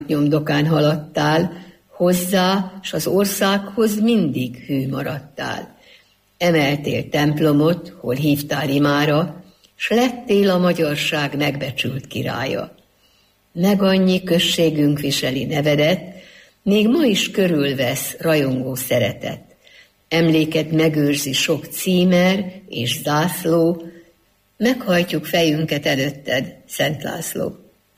nyomdokán haladtál, hozzá, s az országhoz mindig hű maradtál. Emeltél templomot, hol hívtál imára, s lettél a magyarság megbecsült királya. Meg annyi községünk viseli nevedet, még ma is körülvesz rajongó szeretet. Emléket megőrzi sok címer és zászló, meghajtjuk fejünket előtted, Szent László.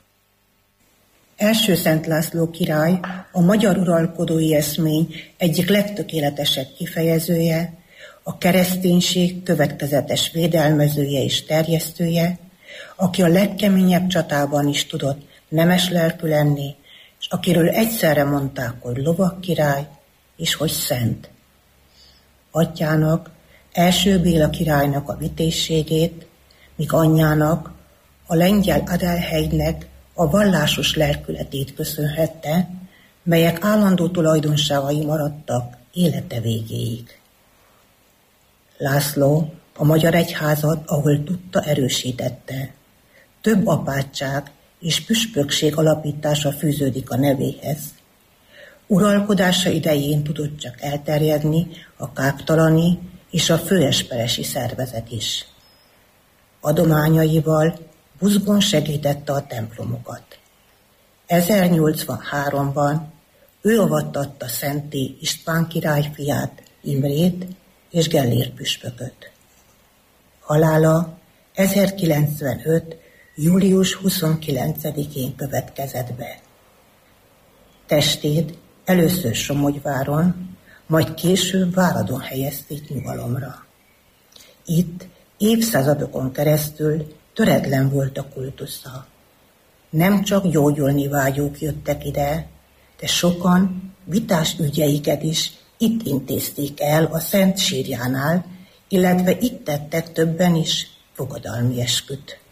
Első Szent László király, a magyar uralkodói eszmény egyik legtökéletesebb kifejezője, a kereszténység következetes védelmezője és terjesztője, aki a legkeményebb csatában is tudott nemes lelkű lenni, és akiről egyszerre mondták, hogy lovag király, és hogy szent. Atyának, első Béla királynak a vitézségét, míg anyjának, a lengyel Adelheidnek a vallásos lelkületét köszönhette, melyek állandó tulajdonságai maradtak élete végéig. László a magyar egyházat, ahol tudta, erősítette. Több apátság és püspökség alapítása fűződik a nevéhez. Uralkodása idején tudott csak elterjedni a káptalani és a főesperesi szervezet is. Adományaival buzgón segítette a templomokat. 1083-ban ő avattatta szentté István király fiát, Imrét és Gellér püspököt. Halála 1095. július 29-én következett be. Testét először Somogyváron, majd később Váradon helyezték nyugalomra. Itt évszázadokon keresztül töretlen volt a kultusza. Nem csak gyógyulni vágyók jöttek ide, de sokan vitás ügyeiket is itt intézték el a Szent Sírjánál, illetve itt tettek többen is fogadalmi esküt.